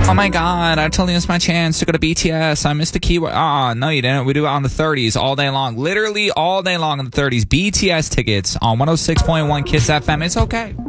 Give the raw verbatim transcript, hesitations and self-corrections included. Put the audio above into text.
Oh my god, I totally missed my chance to go to B T S. I missed the keyword. Ah, no you didn't. We do it on the thirties all day long. Literally all day long on the thirties. B T S tickets on one oh six point one Kiss F M. It's okay.